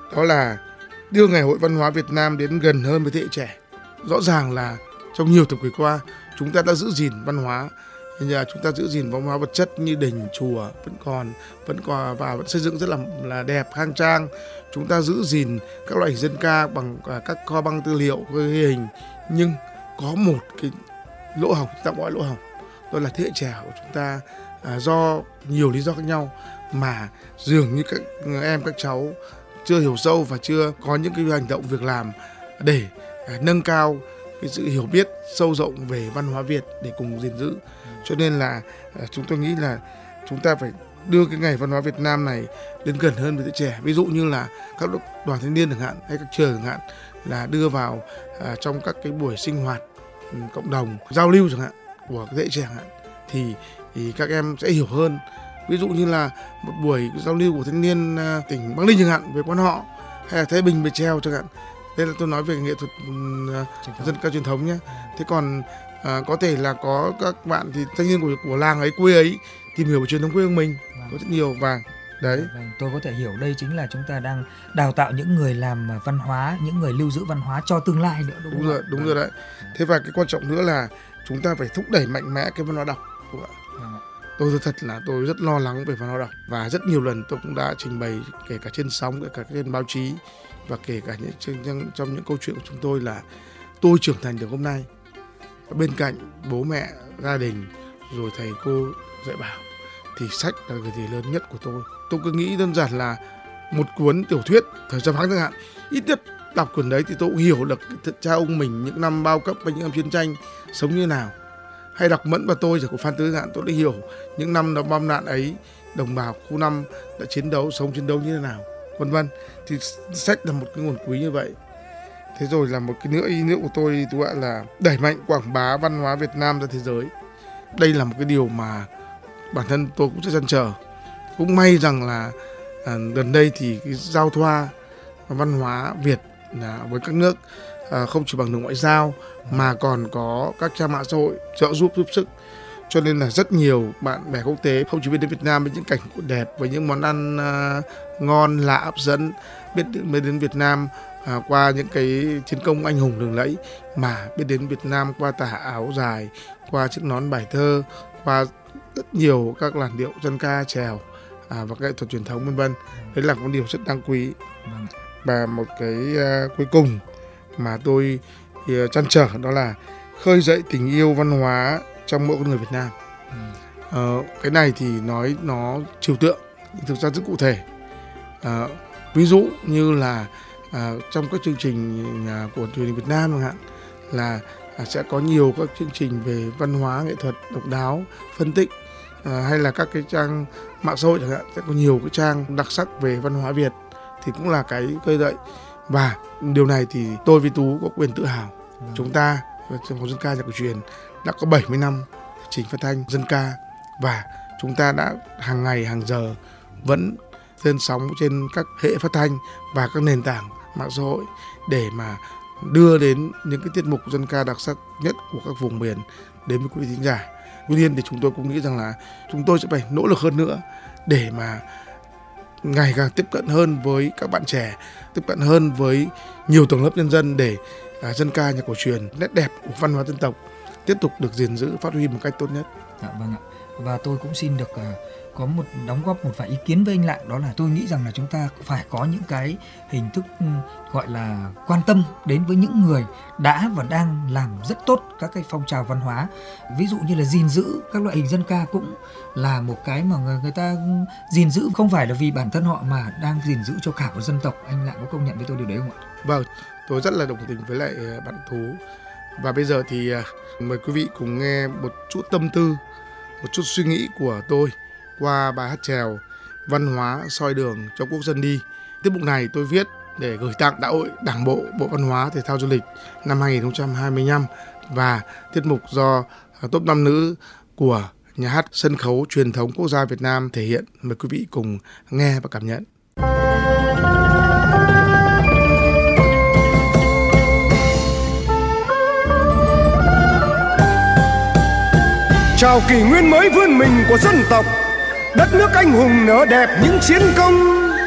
đó là đưa Ngày hội Văn hóa Việt Nam đến gần hơn với thế hệ trẻ. Rõ ràng là trong nhiều thập kỷ qua, chúng ta đã giữ gìn văn hóa, chúng ta giữ gìn văn hóa vật chất như đình, chùa vẫn còn và vẫn xây dựng rất là đẹp, khang trang. Chúng ta giữ gìn các loại hình dân ca bằng các kho băng tư liệu, ghi hình. Nhưng có một cái lỗ hổng, tạm gọi lỗ hổng, đó là thế hệ trẻ của chúng ta do nhiều lý do khác nhau mà dường như các em, các cháu chưa hiểu sâu và chưa có những cái hành động, việc làm để nâng cao cái sự hiểu biết sâu rộng về văn hóa Việt để cùng gìn giữ. Cho nên là chúng tôi nghĩ là chúng ta phải đưa cái Ngày Văn hóa Việt Nam này đến gần hơn với thế trẻ. Ví dụ như là các đoàn thanh niên chẳng hạn, hay các trường chẳng hạn, là đưa vào trong các cái buổi sinh hoạt cộng đồng, giao lưu chẳng hạn của thế hệ trẻ chẳng hạn, thì các em sẽ hiểu hơn. Ví dụ như là một buổi giao lưu của thanh niên tỉnh Bắc Ninh chẳng hạn về quan họ, hay là Thái Bình về trèo chẳng hạn. Đây là tôi nói về nghệ thuật dân ca truyền thống nhé. Thế còn có thể là có các bạn thì thanh niên của làng ấy, quê ấy tìm hiểu về truyền thống quê hương mình có rất nhiều. Và đấy, tôi có thể hiểu đây chính là chúng ta đang đào tạo những người làm văn hóa, những người lưu giữ văn hóa cho tương lai nữa, đúng rồi đấy. Thế và cái quan trọng nữa là chúng ta phải thúc đẩy mạnh mẽ cái văn hóa đọc. Tôi thật là tôi rất lo lắng về văn hóa đọc, và rất nhiều lần tôi cũng đã trình bày, kể cả trên sóng, kể cả trên báo chí, và kể cả trong những câu chuyện của chúng tôi, là tôi trưởng thành được hôm nay bên cạnh bố mẹ, gia đình, rồi thầy cô dạy bảo, thì sách là cái gì lớn nhất của tôi. Tôi cứ nghĩ đơn giản là một cuốn tiểu thuyết thời Trầm Hán chẳng hạn, ít nhất đọc cuốn đấy thì tôi cũng hiểu được cha ông mình những năm bao cấp và những năm chiến tranh sống như nào. Hay đọc Mẫn và tôi của Phan Tứ Hạn, tôi đã hiểu những năm đó bom đạn ấy, đồng bào khu 5 đã chiến đấu như thế nào, vân vân. Thì sách là một cái nguồn quý như vậy. Thế rồi là một cái ý nữa của tôi gọi là đẩy mạnh quảng bá văn hóa Việt Nam ra thế giới. Đây là một cái điều mà bản thân tôi cũng rất trăn trở. Cũng may rằng là gần đây thì cái giao thoa văn hóa Việt với các nước không chỉ bằng đường ngoại giao mà còn có các trang mạng xã hội trợ giúp sức. Cho nên là rất nhiều bạn bè quốc tế không chỉ biết đến Việt Nam với những cảnh đẹp, với những món ăn ngon lạ hấp dẫn, biết đến Việt Nam qua những cái chiến công anh hùng lừng lẫy, mà biết đến Việt Nam qua tà áo dài, qua chiếc nón bài thơ, qua rất nhiều các làn điệu dân ca chèo và nghệ thuật truyền thống, vân vân. Đấy là một điều rất đáng quý. Và một cái cuối cùng mà tôi trăn trở, đó là khơi dậy tình yêu văn hóa trong mỗi con người Việt Nam. Cái này thì nói nó trừu tượng, nhưng thực ra rất cụ thể. Ví dụ như là trong các chương trình của truyền hình Việt Nam chẳng hạn, là sẽ có nhiều các chương trình về văn hóa nghệ thuật độc đáo, phân tích, hay là các cái trang mạng xã hội chẳng hạn, sẽ có nhiều cái trang đặc sắc về văn hóa Việt, thì cũng là cái khơi dậy. Và điều này thì tôi với Tú có quyền tự hào. Chúng ta trong dân ca nhạc cổ truyền đã có 70 năm trình phát thanh dân ca, và chúng ta đã hàng ngày hàng giờ vẫn lên sóng trên các hệ phát thanh và các nền tảng mạng xã hội để mà đưa đến những cái tiết mục dân ca đặc sắc nhất của các vùng miền đến với quý vị thính giả. Tuy nhiên thì chúng tôi cũng nghĩ rằng là chúng tôi sẽ phải nỗ lực hơn nữa để mà ngày càng tiếp cận hơn với các bạn trẻ, tiếp cận hơn với nhiều tầng lớp nhân dân, để dân ca nhạc cổ truyền, nét đẹp của văn hóa dân tộc tiếp tục được gìn giữ, phát huy một cách tốt nhất. Vâng ạ. Và tôi cũng xin được có một đóng góp một vài ý kiến với anh Lạng, đó là tôi nghĩ rằng là chúng ta phải có những cái hình thức gọi là quan tâm đến với những người đã và đang làm rất tốt các cái phong trào văn hóa. Ví dụ như là gìn giữ các loại hình dân ca cũng là một cái mà người ta gìn giữ không phải là vì bản thân họ mà đang gìn giữ cho cả một dân tộc. Anh Lạng có công nhận với tôi điều đấy không ạ? Vâng, tôi rất là đồng tình với lại bạn Tú. Và bây giờ thì mời quý vị cùng nghe một chút tâm tư, một chút suy nghĩ của tôi qua bài hát chèo Văn hóa soi đường cho quốc dân đi. Tiết mục này tôi viết để gửi tặng Đại hội Đảng bộ, Bộ Văn hóa Thể thao Du lịch năm 2025, và tiết mục do top 5 nữ của Nhà hát Sân khấu Truyền thống Quốc gia Việt Nam thể hiện. Mời quý vị cùng nghe và cảm nhận. Chào kỷ nguyên mới vươn mình của dân tộc, đất nước anh hùng nở đẹp những chiến công.